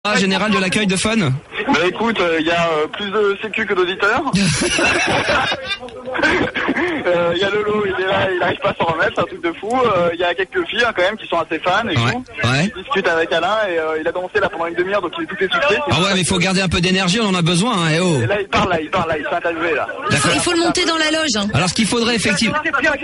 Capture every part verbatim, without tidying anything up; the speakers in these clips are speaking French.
Ah, général de l'accueil de Fun. Bah écoute, il euh, y a euh, plus de sécu que d'auditeurs. Il euh, y a Lolo, il est là, il arrive pas à s'en remettre, c'est un truc de fou. Il euh, y a quelques filles hein, quand même qui sont assez fans et ouais. tout. Ouais. Il discute avec Alain et euh, il a dansé là pendant une demi-heure donc il est tout essoufflé. Ah ouais mais il faut garder un peu d'énergie, on en a besoin hein, eh oh. Et là il parle là, il parle là, il s'est interviewé là. Il faut, il faut le monter dans la loge. Hein. Alors ce qu'il faudrait effectivement...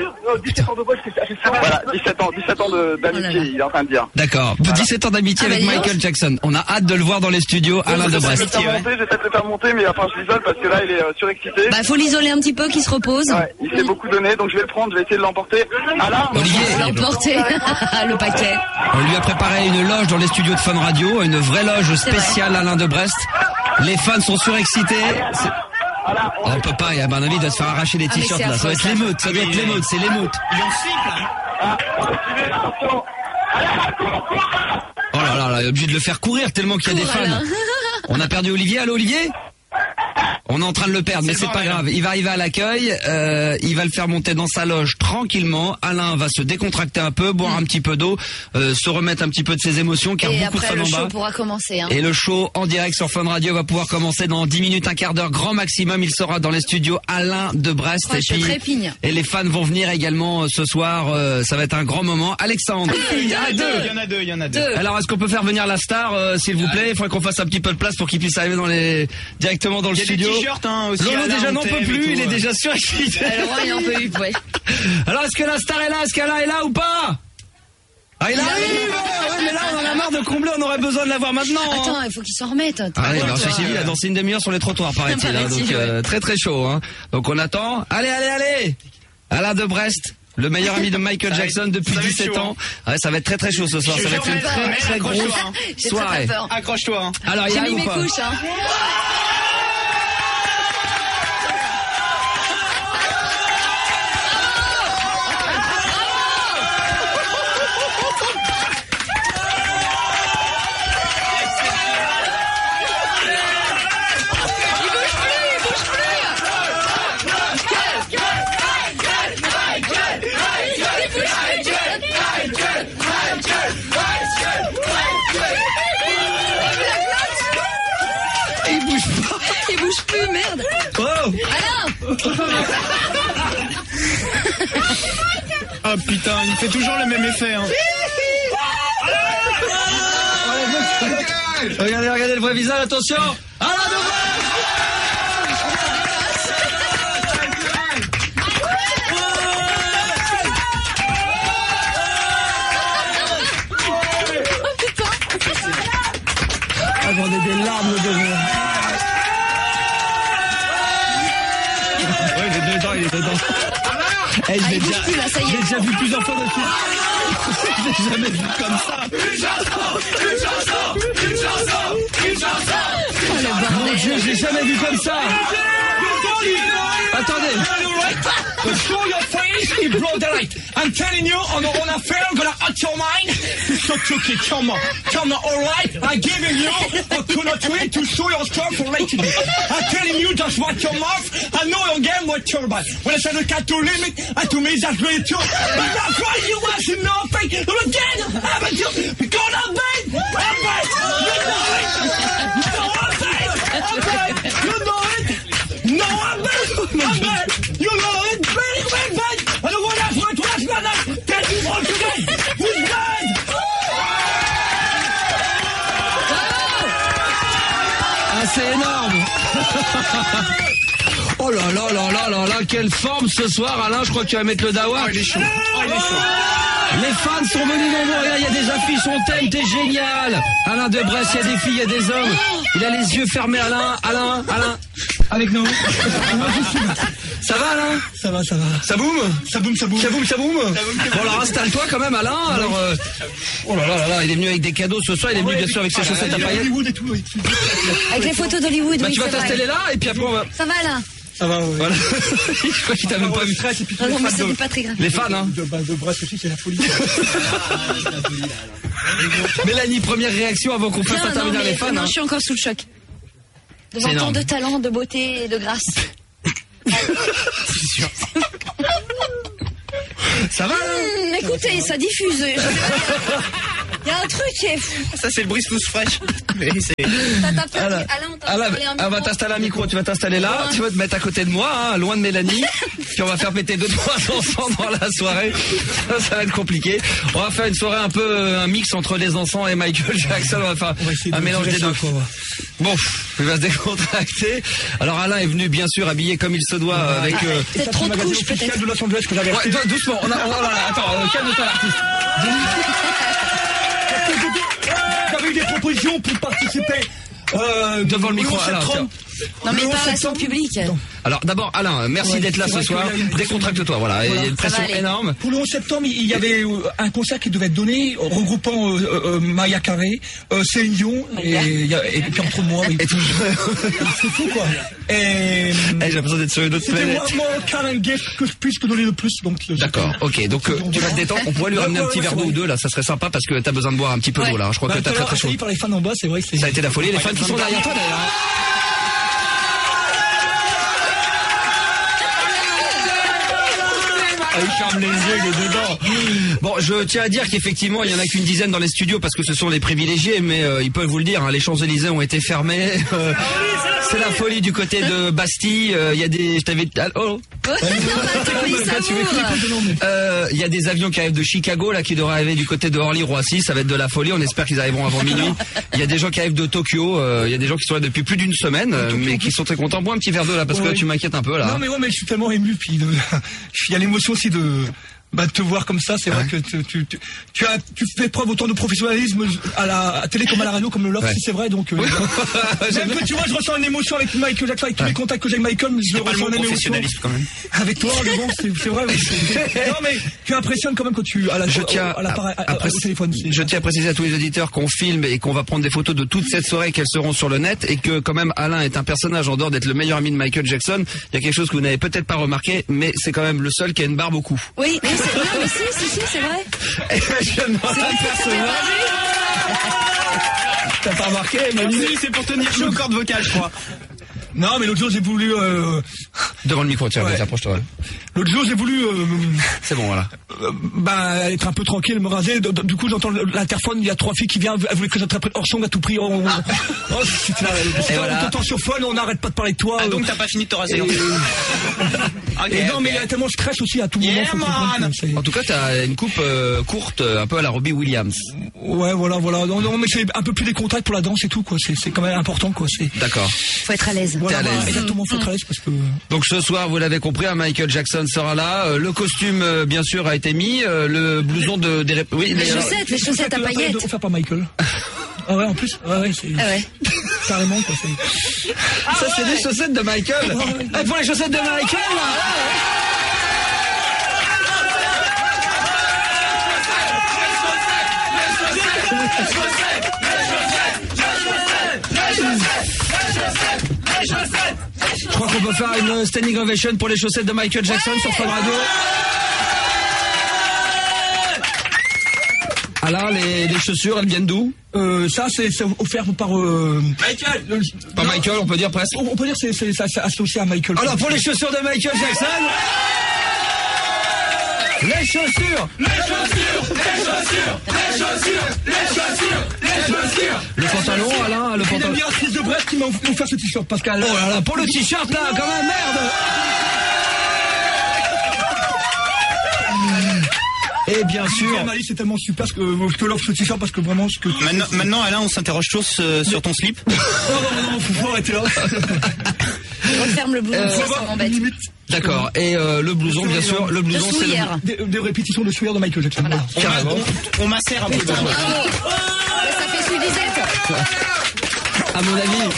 Voilà, dix-sept ans, dix-sept ans de, d'amitié, oh là là. Il est en train de dire. D'accord, voilà. dix-sept ans d'amitié ah, avec bah, Michael Jackson. On a hâte de le voir dans les studios Alain de Brest. Je vais peut-être le faire monter mais enfin je l'isole parce que là il est euh, surexcité. Bah faut l'isoler un petit peu, qu'il se repose. Ouais, il s'est beaucoup donné donc je vais le prendre, je vais essayer de l'emporter. Alain, Olivier, l'emporter, le paquet. On lui a préparé une loge dans les studios de Fun Radio, une vraie loge spéciale Alain de Brest. Les fans sont surexcités. C'est... Oh, on peut pas, il y a un avis de se faire arracher les t-shirts ah, là. Ça va être l'émeute, ça doit être l'émeute, c'est l'émeute. Il en cycle. Ah, oh là là là, il est obligé de le faire courir tellement qu'il y a des fans. On a perdu Olivier, allô Olivier ? On est en train de le perdre, mais c'est pas grave. Il va arriver à l'accueil, euh, il va le faire monter dans sa loge tranquillement. Alain va se décontracter un peu, boire un petit peu d'eau, euh, se remettre un petit peu de ses émotions, car et beaucoup de fans en bas. Et après le show pourra commencer. Hein. Et le show en direct sur Fun Radio va pouvoir commencer dans dix minutes, un quart d'heure, grand maximum. Il sera dans les studios Alain de Brest. Ouais, et, puis, et les fans vont venir également euh, ce soir. Euh, ça va être un grand moment. Alexandre. Il y en a deux, il y en a deux, il y en a deux. Alors est-ce qu'on peut faire venir la star, euh, s'il vous plaît ? Il faudrait qu'on fasse un petit peu de place pour qu'il puisse arriver dans les directement dans le studio. Hein, aussi Lolo déjà n'en peut plus, il est déjà surexcité. Alors il en peut plus, ouais. Alors est-ce que la star est là ? Est-ce qu'Alain est là ou pas ? Ah il arrive ouais, mais là on en a marre de combler, on aurait besoin de l'avoir maintenant. Attends, il faut qu'il s'en remette. Ah ouais, alors ceci dit, il a dansé une demi-heure sur les trottoirs, paraît-il. Hein, donc euh, très très chaud. Hein. Donc on attend. Allez, allez, allez Alain de Brest, le meilleur ami de Michael Jackson depuis dix-sept ans. Ouais, ça va être très très chaud ce soir. Ça va être une très très grosse soirée. Accroche-toi. Hein. Alors il y a mis mes couches. Hein. Plus, merde. Oh Alain. Ah oh, putain, il fait toujours le même effet hein. Regardez, regardez le vrai visage, attention. Alain de Ah, j'en ai des larmes de rire. Ouais, il est dedans, il est dedans. Hey, je l'ai déjà, plus, là, ça y est. j'ai déjà vu plusieurs fois dessus. Je l'ai jamais vu comme ça. Une chanson, une chanson, une chanson, une chanson. Oh, le Mon Dieu, j'ai jamais vu comme ça. Attendez. Show your face, it brought the light. I'm telling you, on a, on a fair, gonna out your mind. So tricky, come on, come on, alright. I'm giving you a tuna twin to show your strong for rating. I'm telling you, just watch your mouth. I know your game, what you're about. When I said I got to limit, I to me that's great too. But that's why you want to know, fake. Again, haven't you? Because I'm bad, I'm bad. You know it. No, I'm bad, I'm bad. You know it. No, I'm bad, I'm bad. You know it. Very, very bad. I don't want to have to watch that. Tell you all today. Who's bad? Ah, c'est énorme. Oh là là là là là là, quelle forme ce soir, Alain. Je crois que tu vas mettre le dawa. Oh, il est chaud. Oh, il est chaud. Les fans sont venus nombreux. Là, il y a des affiches, on t'aime, t'es génial. Alain de Brest, il y a des filles, il y a des hommes. Il a les yeux fermés, Alain. Alain, Alain. Avec nous. Ça va, Alain? Ça va, ça va. Ça boum? Ça boum, ça boum. Ça boum, ça boum. Bon, alors installe-toi quand même, Alain. Alors, euh... oh là là là là, il est venu avec des cadeaux ce soir. Il est venu bien sûr avec ses chaussettes à paillettes. Hollywood et tout. Avec les photos d'Hollywood. Bah, oui, tu vas t'installer là et puis après on va. Ça va là? Ça va, oui. Voilà. Je crois qu'il t'a même pas vu. Non, non, mais c'est pas très grave. Les fans, hein. De, de Brest aussi, c'est la folie. Mélanie, première réaction avant qu'on fasse intervenir les fans. Non, hein. je suis encore sous le choc. Devant tant de talent, de beauté et de grâce. C'est sûr. Ça va hein? Mmh, écoutez, ça diffuse. Il y a un truc qui est... Ça, c'est le brise tous fraîche. Mais c'est... T'as tapé Alain, Alain, on t'a Alain, parlé un on va micro. t'installer un micro, tu vas t'installer là, Ouais. tu vas te mettre à côté de moi, hein, loin de Mélanie, puis on va faire péter deux trois encens dans la soirée. Ça, ça va être compliqué. On va faire une soirée un peu euh, un mix entre les encens et Michael Jackson. On va faire On va essayer un de mélange tirer des ça, deux. quoi, ouais. Bon, il va se décontracter. Alors Alain est venu bien sûr habillé comme il se doit euh, avec. euh, Peut-être trop de couches, peut-être. de Los Angeles que j'avais Ouais, acheté. dou- doucement. On a, on a- attends, euh, calme-toi l'artiste. J'avais eu des propositions pour participer euh, Devant le micro, onze Alain, septembre. Non mais Le onze parle à son septembre. public. Alors d'abord Alain, merci Ouais, d'être là c'est ce vrai soir. qu'il y a une pression. Décontracte-toi, voilà. Il y a une Ça pression va aller. énorme. Pour le onze septembre, il y avait euh, un concert qui devait être donné, euh, regroupant euh, euh, Maya Carré, euh, Céline Dion, et, Maya. il y a- et puis entre moi, oui. C'est fou, quoi. Et Eh, j'ai l'impression d'être sur une autre c'était planète. moi, moi, Karen Gift, que je puisse que donner le plus. Donc, euh, D'accord, ok, donc euh, tu vas te détendre, on pourrait lui Ouais, ramener un ouais, petit ouais, verre c'est d'eau ou vrai. deux là, ça serait sympa parce que t'as besoin de boire un petit peu Ouais. d'eau là, je crois bah, que tout t'as à très l'heure, très chaud. accueilli par les fans en bas, c'est vrai que c'est... Ça a été la folie, les fans qui sont derrière toi d'ailleurs. Ah, il ferme les yeux, il est dedans. Bon, je tiens à dire qu'effectivement, il y en a qu'une dizaine dans les studios parce que ce sont les privilégiés, mais euh, ils peuvent vous le dire, hein, les Champs-Élysées ont été fermés. euh, c'est la folie du côté de Bastille. euh, Il y a des, je t'avais, ah, oh. Euh, Il y a des avions qui arrivent de Chicago là qui devraient arriver du côté de Orly-Roissy, ça va être de la folie, on espère qu'ils arriveront avant minuit. Il y a des gens qui arrivent de Tokyo, euh, il y a des gens qui sont là depuis plus d'une semaine, euh, mais qui sont très contents. Bois un petit verre d'eau là parce que Ouais, là, tu ouais. m'inquiètes un peu là. Non mais ouais, mais je suis tellement ému, puis de- il y a l'émotion aussi de bah, de te voir comme ça. C'est vrai que tu, tu, tu, tu as tu fais preuve autant de professionnalisme à la à télé comme à la radio, comme le Love, Ouais. si c'est vrai. Donc euh, même que tu vois, je ressens une émotion avec Michael Jackson, avec tous les contacts que j'ai avec Michael, mais je Pas le ressens mot une émotion professionnalisme quand même. avec toi. Mais bon, c'est c'est vrai. mais c'est- non mais tu impressionnes quand même quand tu à la Je au- tiens à l'appareil- à- à- à- au téléphone. c'est- Je tiens à préciser à tous les auditeurs qu'on filme et qu'on va prendre des photos de toute cette soirée, qu'elles seront sur le net, et que quand même Alain est un personnage en dehors d'être le meilleur ami de Michael Jackson. Il y a quelque chose que vous n'avez peut-être pas remarqué, mais c'est quand même le seul qui a une barbe au cou. Oui, oui, c'est... Non, mais si, si, si, c'est vrai. Et je ne vois pas le personnage. T'as pas remarqué, Manu? Si, c'est pour tenir chaud aux cordes vocales, je crois. Non mais l'autre jour j'ai voulu euh, Devant le micro, tiens, Ouais. vas-y, approche-toi. l'autre jour j'ai voulu euh, C'est bon, voilà. Euh, bah, être un peu tranquille, me raser. D- d- Du coup, j'entends l'interphone, il y a trois filles qui viennent, elles voulaient que j'interprète Orson à tout prix. On, on, oh, c'est là, c'est là, voilà. on t'entend sur phone, on n'arrête pas de parler de toi. Ah, euh, donc t'as pas fini de te raser. et, en fait. Ok, et non, ok. mais il y a tellement de stress aussi à tout moment. Yeah, faut comprendre man. que c'est- En tout cas, t'as une coupe euh, courte, euh, un peu à la Robbie Williams. Ouais, voilà, voilà. Non, non, mais c'est un peu plus des contacts pour la danse et tout, quoi. C'est c'est quand même important, quoi. C'est D'accord. Faut être à l'aise. voilà, T'es à bah, l'aise. exactement, faut être à l'aise parce que. Donc ce soir, vous l'avez compris, hein, Michael Jackson sera là. Euh, le costume, euh, bien sûr, a été mis. Euh, le blouson de des rép- oui, Les les- chaussettes, les chaussettes à paillettes. Offert par Michael. Ah ouais, en plus, ouais, ouais, c'est Ah ouais. carrément, quoi. c'est- Ça, c'est des chaussettes de Michael. Eh, pour les chaussettes de Michael, là. Je crois qu'on peut faire une standing ovation pour les chaussettes de Michael Jackson sur Fun Radio. Alors, les, les chaussures, elles viennent d'où? Euh, ça, c'est c'est offert par. Euh, Michael. le- Par non, Michael, on peut dire presque. On on peut dire que c'est c'est- ça c'est associé à Michael. Alors, pour les chaussures de Michael Jackson. Les chaussures. Les chaussures, les chaussures, les chaussures, les chaussures, les chaussures. Le pantalon, Alain, le Il aime pantalon. bien Fils de Brest qui m'a offert ce t-shirt, Pascal. Oh là là, pour le t-shirt là, quand même, merde. Et bien sûr. Mali, c'est tellement super ce que je te l'offre ce t-shirt parce que vraiment ce que. Maintenant, maintenant, Alain, on s'interroge tous euh, sur ton slip. Non, non, non, faut arrêter là. Referme le blouson, Euh, ça, ça m'embête. Limite. D'accord. Et euh, le blouson, bien sûr, le blouson, c'est le... souillère. Des, des répétitions de souillère de Michael Jackson. Voilà. On, Carrément. on, on macère un peu. Bravo. Ouais, ça fait Suivizette. À mon avis.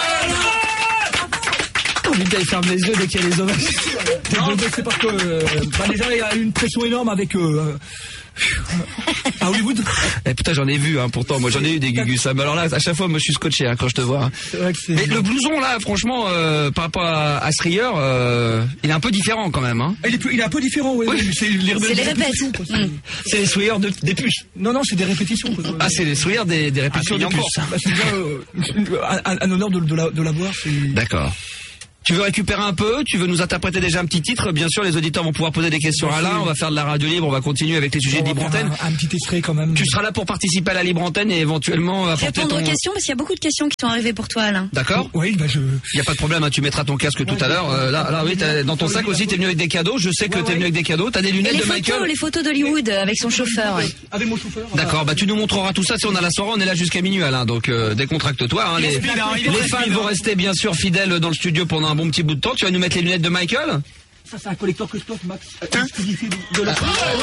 Oh putain, il ferme les yeux dès qu'il y a les hommages. Non, mais c'est parce que euh, bah, déjà il y a une pression énorme avec euh, à Hollywood. Eh putain, j'en ai vu, hein, pourtant. Moi, j'en ai eu des gugus. hein. Mais alors là, à chaque fois, moi, je suis scotché hein, quand je te vois. hein. C'est vrai que c'est. Mais le blouson, là, franchement, euh, par rapport à, à ce rieur, euh, il est un peu différent quand même. Hein. Il est, plus- il est un peu différent, ouais. Oui. C'est les, C'est les répétitions, répètes. quoi. C'est- C'est les souilleurs de- des puces. Non, non, c'est des répétitions. Quoi. Ah, c'est les souilleurs des, des répétitions Ah, des puis encore, puces. ça. Bah, c'est bien euh, un, un honneur de, de la- de l'avoir. c'est- D'accord. Tu veux récupérer un peu? Tu veux nous interpréter déjà un petit titre? Bien sûr, les auditeurs vont pouvoir poser des questions à Alain. On va faire de la radio libre, on va continuer avec les sujets de libre antenne. Un, un petit extrait quand même. Tu seras là pour participer à la libre antenne et éventuellement apporter Répondre ton... aux questions, parce qu'il y a beaucoup de questions qui sont arrivées pour toi, Alain. D'accord? Oui, bah je... Il y a pas de problème, hein, tu mettras ton casque tout à l'heure. Euh, là, là, oui, t'as- dans ton sac aussi, t'es venu avec des cadeaux. Je sais que t'es venu avec des cadeaux. T'as des Et lunettes les de photos, Michael? les photos d'Hollywood avec son chauffeur. Ouais. Avec mon chauffeur. D'accord, bah tu nous montreras tout ça si on a la soirée, on est là jusqu'à minuit Alain, donc euh, décontracte-toi. Hein, les speed, hein, il est les très fans speed, vont hein. rester bien sûr fidèles dans le studio pendant un bon petit bout de temps. Tu vas nous mettre les lunettes de Michael? Ça, c'est un collecteur que je porte, Max. Exclusif de la...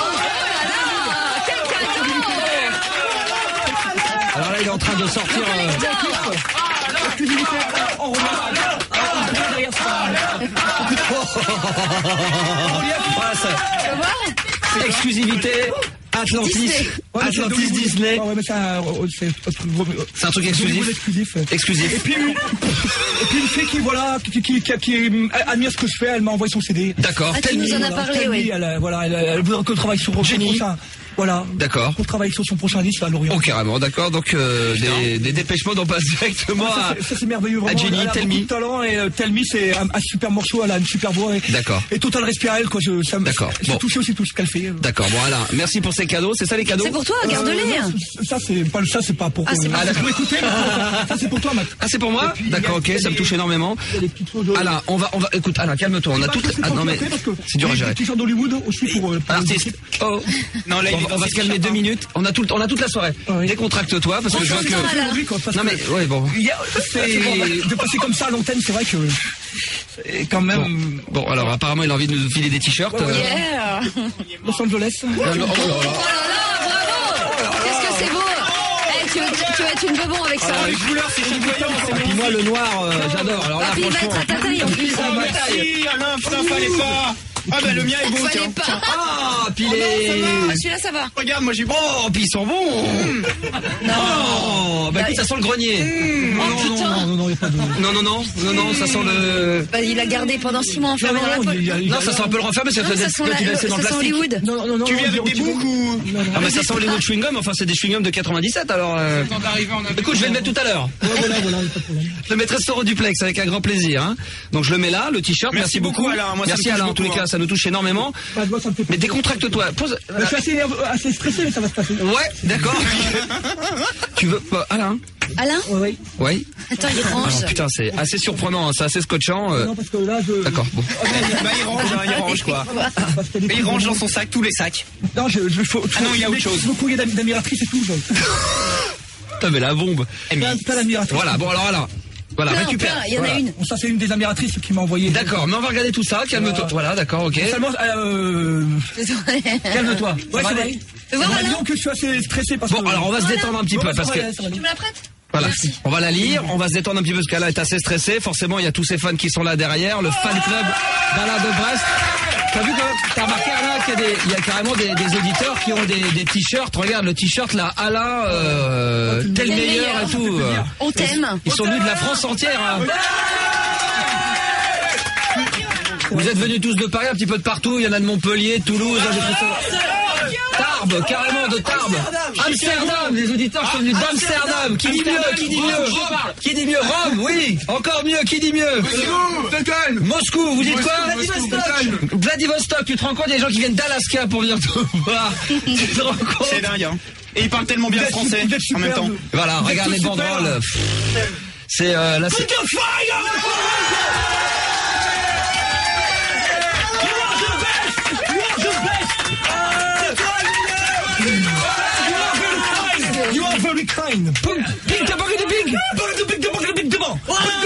Alors là il est en train de sortir... euh, Exclusivité en relief. voilà, ça. Exclusivité Atlantis, Disney. Atlantis Disney. Ouais, mais c'est un, c'est, C'est un truc exclusif. exclusif. Exclusif. Et puis, et puis une fille qui, voilà, qui, qui, qui, qui admire ce que je fais, elle m'a envoyé son C D. D'accord. Ah, tu nous en as parlé, Tell Me, oui. Elle, voilà, elle, elle voudrait qu'on travaille sur son Génie. prochain. Voilà. D'accord. On travaille sur son prochain disque à Lorient. Oh carrément, d'accord. Donc euh, des, des dépêchements on passe directement Ça, à... c'est- ça, c'est merveilleux, vraiment. à Jenny, Elle a Tell beaucoup Me. de talent et euh, Tell Me, c'est un, un super morceau, elle a une super voix. Et, D'accord. Et Total Respire, quoi. Je, ça me, D'accord. J'ai Bon. touché aussi tout ce qu'elle fait. D'accord, bon Alain, merci pour ces cadeaux. C'est ça les cadeaux? C'est pour toi, Euh, garde-les. non, ça, c'est pas, ça, c'est pas pour, Ah, c'est pas ah, ça. pour écouter, mais pour- ça, c'est pour toi, Max. Ah c'est pour moi? Et puis, il y a- D'accord, ok, il y a ça me des- touche énormément. Il y a des petites choses de- Alain, on va, on va, écoute, Alain, calme-toi. On a Bah, toutes. c'est Ah pas non ce mais qu'on fait parce que c'est dur à les gérer. petits gens d'Hollywood aussi pour. euh, pour Artiste. Oh. Non, là, Bon, il est on va se calmer deux minutes. On a tout, on a toute la soirée. Oui. Décontracte-toi parce que je vois Franchement, que. Alain. aujourd'hui, quoi, parce Non que mais ouais bon. il y a- c'est de passer comme ça à l'antenne, c'est vrai que c'est quand Bon, même bon, alors apparemment il a envie de nous filer des t-shirts. euh, Yeah. Los Angeles. euh, oh là là. Oh là là, bravo. Qu'est-ce que c'est beau. Eh, tu, veux, tu vas être une bebon avec ça. Les couleurs, c'est chatoyant, c'est Et puis moi le noir, euh, j'adore. Alors là Ah, puis il va franchement. être à ta taille en plus. Oh, merci, Alain, putain, fallait pas. Ah, bah, le mien est beau, Fallait tiens. pas. Ah puis Ah, les. celui-là, ça va. Regarde, moi, j'ai bon. Oh puis ils sont bons. Oh bah écoute ça sent le grenier. Oh putain. Non, non, il n'y a pas de. Non non non non non ça sent le. Bah, il a gardé pendant six mois enfermé dans la non, poêle. il y a- il y a- Non ça sent un peu le renfermé parce que Non, ça ça doit sent être tu la- laissé dans le ça sent plastique. Hollywood. Non, non, non. Tu viens non, avec des tu veux- boucs ou? Ah mais ça sent les chewing-gum, enfin c'est des chewing-gum de quatre-vingt-dix-sept alors. euh, Écoute je vais le mettre tout à l'heure. Ouais, voilà, voilà, il y a pas de problème. Je le mettrai sur au duplex avec un grand plaisir. Hein. Donc je le mets là, le t-shirt. Merci, Merci beaucoup. beaucoup, Alain. Moi, ça Merci me touche Alain. En tous les beaucoup, cas, hein. ça nous touche énormément. Bah, moi, ça me fait Mais plaisir. décontracte-toi. Pose. Bah, je suis assez, nerveux- assez stressé, mais ça va se passer. Ouais, d'accord. Tu veux bah, Alain? Alain, Ouais, ouais. Oui. attends, il range. Alors, putain, c'est assez surprenant, hein, c'est assez scotchant. euh. Non, parce que là, je. D'accord. Bon. Ah, non, Bah, il range, hein, il range, quoi. parce qu'il y a des Mais il trucs range de- dans son sac tous les sacs. Non, je, je, faut, Ah non, il y a autre chose. Je me courrier d'admiratrice et tout. je- Putain, mais la bombe. Pas, pas l'admiratrice. Voilà. Bon alors Alain. Voilà, Plein, récupère. plein, il y en a Voilà. une. Bon, ça, c'est une des admiratrices qui m'a envoyé. D'accord, mais on va regarder tout ça. Calme-toi. Voilà, d'accord, ok. Seulement, euh, calme-toi. Ouais, Ça c'est va vrai. aller. Fais voir, Bah, Alain. disons que je suis assez stressé parce Bon, que. alors on va se détendre un petit peu Ouais, parce ça que. va aller, ça va aller. Tu me la prêtes? Voilà. Merci. On va la lire, on va se détendre un petit peu parce qu'Alain est assez stressé. Forcément, il y a tous ces fans qui sont là derrière, le fan club d'Alain de Brest. T'as vu quand t'as remarqué Alain qu'il y a des, il y a carrément des, des auditeurs qui ont des, des t-shirts. Regarde le t-shirt là, Alain, euh, tel Tel meilleur meilleur. et tout. euh. On t'aime. Ils sont venus de la France entière. Hein. Vous êtes venus tous de Paris, un petit peu de partout. Il y en a de Montpellier, de Toulouse. hein, j'ai pris ça. Tarbes, carrément de Tarbes. Amsterdam, les auditeurs sont venus d'Amsterdam. Qui dit mieux, qui dit mieux Qui dit mieux Rome, oui. Encore mieux, qui dit mieux Moscou, vous dites quoi Vladivostok. Vladivostok, tu te rends compte, il y a des gens qui viennent d'Alaska pour venir te voir. Tu te rends compte C'est dingue, hein. Et il parle tellement bien Vous êtes français super, vous êtes en même temps. superbe. Voilà, Vous êtes regarde tous les super. banderoles. Pff, C'est euh, là, c'est. You are very kind. Pink, t'as pas que des pink. De big, de big, de big, de bon.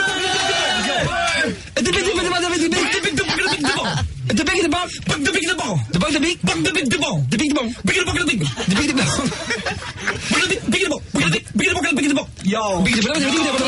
De big, de big, de big, de big, de big, de big, de big, de bon. De big, de bon. De big, de bon. De big, de big. De big, de bon. De big, de bon. Big, de bon, de big. De big, de bon. Big, big, de bon. Big, de big, de bon, big, de bon. Yo. Big, de bon, de big, de bon.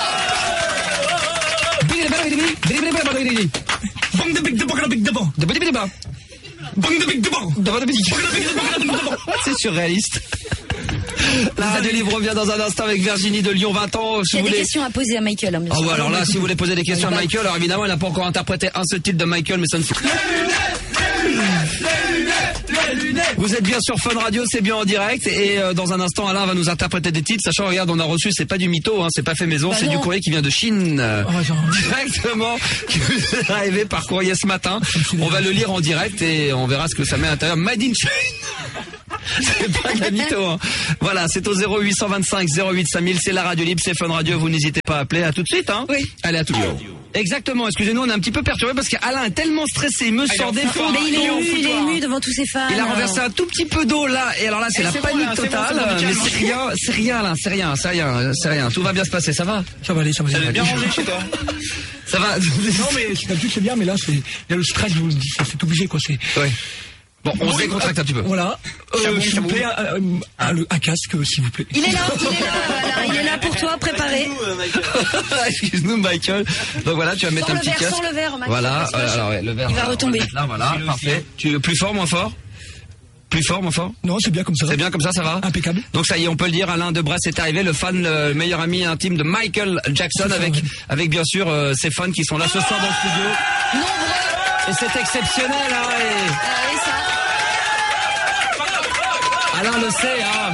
Big, de bon, de big, de big, de big, de bon, de big, de big. Bang, de big, de bon, big, de bon. De big, de bon. Bang, de big, de bon. De big, de big. C'est surréaliste. La radio libre revient dans un instant avec Virginie de Lyon, vingt ans. Si Il y a vous des voulez. questions à poser à Michael. Hein, bien Ah sûr. ouais, alors là, si vous voulez poser des questions à Michael, alors évidemment, il n'a pas encore interprété un seul titre de Michael, mais ça ne fait. Vous êtes bien sur Fun Radio, c'est bien en direct. Et euh, dans un instant, Alain va nous interpréter des titres. Sachant, regarde, on a reçu, c'est pas du mytho, hein, c'est pas fait maison, bah c'est non. du courrier qui vient de Chine. Euh, Oh, genre. directement, qui nous est arrivé par courrier ce matin. On va le lire en direct et on verra ce que ça met à l'intérieur. Made in Chine. C'est pas de la mytho, hein. Voilà, c'est au zéro huit cent vingt-cinq zéro huit cinq mille, c'est la radio libre, c'est Fun Radio, vous n'hésitez pas à appeler. À tout de suite, hein. Oui. Allez, à tout de suite. Exactement, excusez-nous, on est un petit peu perturbé parce qu'Alain est tellement stressé, il me sort des fautes. Mais il est ému, il est ému devant tous ses fans. Il a renversé un tout petit peu d'eau là, et alors là c'est la c'est bon, panique là, c'est bon, totale, c'est bon, mais calme. c'est rien, c'est rien là, c'est rien, c'est rien, c'est rien, tout va bien se passer, ça va? Ça va aller, ça va Ça aller. va bien rangé chez toi. Ça va? Non, mais d'habitude, c'est bien, mais là, c'est, il y a le stress, je vous le dis, c'est c'est obligé, quoi, c'est. Ouais. Bon, on se décontracte un petit peu. Voilà. Euh, Chabon, s'il vous chabon. plaît, un, un- un- un casque, s'il vous plaît. Il est là, il est là, voilà, il est là pour toi, préparé. Excuse-nous Michael. Donc voilà, tu vas mettre Sans un le petit verre, casque. sans le verre, Max. Voilà, Vas-y, euh, vas-y. alors ouais, le verre. Il va on retomber. mettre là, voilà, parfait. Tu plus fort, moins fort? Plus fort, moins fort? Non, c'est bien comme ça. C'est bien comme ça, ça va? Impeccable. Donc ça y est, on peut le dire, Alain de Brest est arrivé, le fan, le meilleur ami intime de Michael Jackson, C'est ça, avec, ouais. avec bien sûr euh, ses fans qui sont là ce soir dans le studio. Nombreux. Et c'est exceptionnel, hein, et Ah oui, ça. Alain le sait, hein.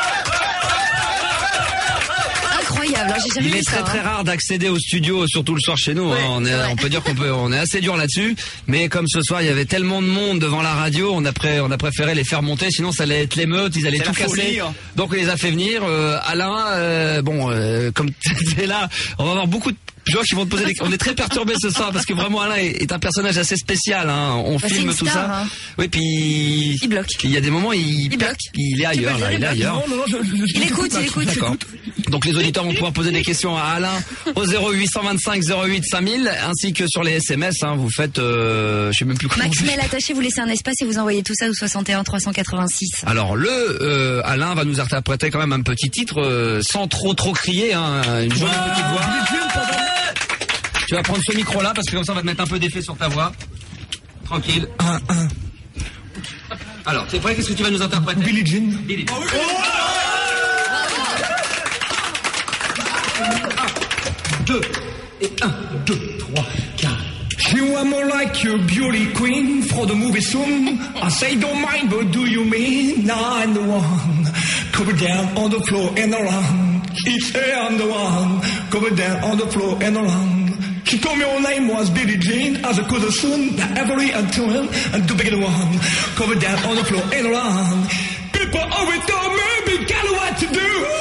Incroyable, hein, j'ai jamais Il vu est ça. très très hein. rare d'accéder au studio, surtout le soir chez nous. hein. On, est, ouais. on peut dire qu'on peut, on est assez dur là-dessus. Mais comme ce soir, il y avait tellement de monde devant la radio, on a, pré- on a préféré les faire monter. Sinon, ça allait être l'émeute, ils allaient C'est tout la casser. folie, hein. Donc, on les a fait venir. Euh, Alain, euh, bon, euh, comme tu es là, on va avoir beaucoup de gens qui vont te poser des... On est très perturbés ce soir parce que vraiment Alain est, est un personnage assez spécial. Hein. On Bah, c'est filme une tout star, ça. hein. Oui, puis Il bloque. Il y a des moments, il, Il bloque. il est ailleurs. Là, il est ailleurs. Non, non, non, je, je, je Il t'écoute, écoute, il Max, écoute. je D'accord. t'écoute. Donc les auditeurs vont pouvoir poser des questions à Alain au zéro huit cent vingt-cinq zéro huit cinq mille ainsi que sur les S M S. Hein, vous faites, euh, je sais même plus comment. Max Mail attaché, vous laissez un espace et vous envoyez tout ça au soixante et un trois cent quatre-vingt-six. Alors le euh, Alain va nous interpréter quand même un petit titre euh, sans trop trop crier, hein, une jolie petite voix. Tu vas prendre ce micro là parce que comme ça on va te mettre un peu d'effet sur ta voix. Tranquille. Un, un. Alors, t'es prêt? Qu'est-ce que tu vas nous interpréter? Billie Jean. Billie Jean. Deux et un, deux, trois, quatre. You are more like your beauty queen for the movie soon. I say don't mind, but do you mean I'm the one? Cover down on the floor and around. Each day I'm the one. Cover down on the floor and around. She told me her name was Billie Jean. As I could assume that every until and to begin one. Cover down on the floor and around. People always tell me, be careful what to do.